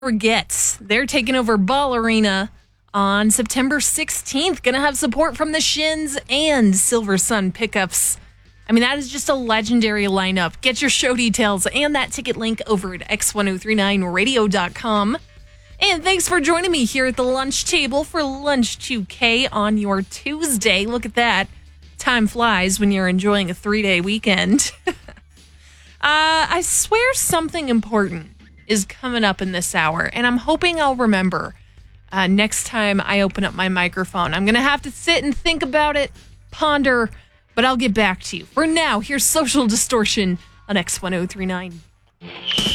Forgets. They're taking over Ball Arena on September 16th. Going to have support from the Shins and Silver Sun Pickups. I mean, that is just a legendary lineup. Get your show details and that ticket link over at x1039radio.com. And thanks for joining me here at the lunch table for Lunch 2K on your Tuesday. Look at that. Time flies when you're enjoying a 3-day weekend. I swear something important is coming up in this hour, and I'm hoping I'll remember next time I open up my microphone. I'm going to have to sit and think about it, ponder, but I'll get back to you. For now, here's Social Distortion on X1039.